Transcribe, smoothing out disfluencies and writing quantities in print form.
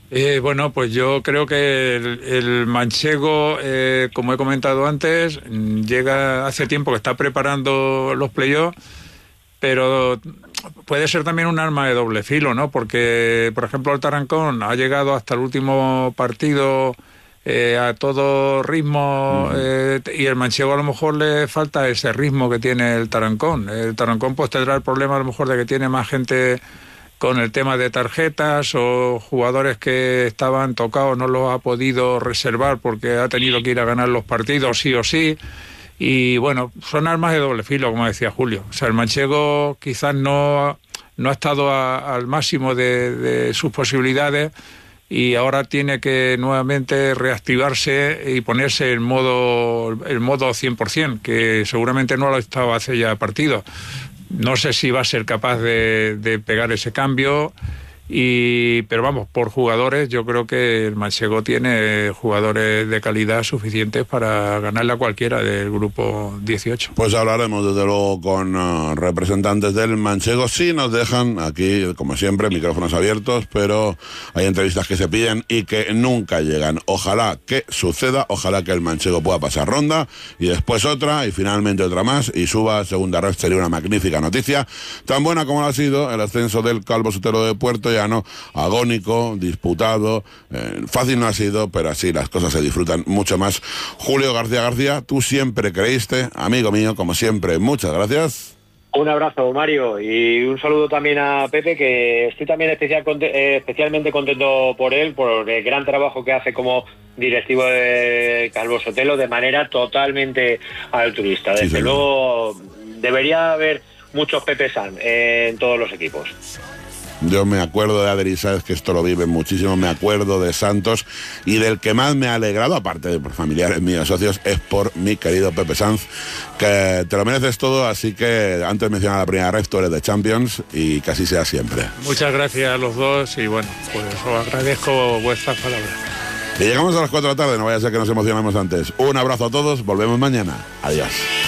Bueno, pues yo creo que el manchego, como he comentado antes, hace tiempo que está preparando los playoffs, pero puede ser también un arma de doble filo, ¿no? Porque, por ejemplo, el Tarancón ha llegado hasta el último partido a todo ritmo, y el manchego a lo mejor le falta ese ritmo que tiene el Tarancón. El Tarancón pues tendrá el problema a lo mejor de que tiene más gente con el tema de tarjetas, o jugadores que estaban tocados no los ha podido reservar porque ha tenido que ir a ganar los partidos sí o sí. Y bueno, son armas de doble filo, como decía Julio. O sea, el manchego quizás no ha estado al máximo de sus posibilidades, y ahora tiene que nuevamente reactivarse y ponerse el modo 100%, que seguramente no lo ha estado hace ya partidos. No sé si va a ser capaz de pegar ese cambio, pero vamos, por jugadores, yo creo que el manchego tiene jugadores de calidad suficientes para ganarle a cualquiera del grupo 18. Pues hablaremos desde luego con representantes del manchego, si nos dejan aquí, como siempre, micrófonos abiertos, pero hay entrevistas que se piden y que nunca llegan. Ojalá que suceda, ojalá que el manchego pueda pasar ronda y después otra y finalmente otra más y suba a segunda red. Sería una magnífica noticia, tan buena como lo ha sido el ascenso del Calvo Sotelo de Puerto Llano, agónico, disputado, fácil no ha sido, pero así las cosas se disfrutan mucho más. Julio García, tú siempre creíste, amigo mío, como siempre, muchas gracias. Un abrazo, Mario, y un saludo también a Pepe, que estoy también especialmente contento por él, por el gran trabajo que hace como directivo de Calvo Sotelo, de manera totalmente altruista. Desde luego, debería haber muchos Pepe San en todos los equipos. Yo me acuerdo de Adri Sáez, que esto lo vive muchísimo, me acuerdo de Santos, y del que más me ha alegrado, aparte de por familiares míos, socios, es por mi querido Pepe Sanz, que te lo mereces todo, así que antes mencionaba la primera red, tú eres de Champions, y que así sea siempre. Muchas gracias a los dos, y bueno, pues os agradezco vuestras palabras. Y llegamos a las 4 de la tarde, no vaya a ser que nos emocionemos antes. Un abrazo a todos, volvemos mañana. Adiós.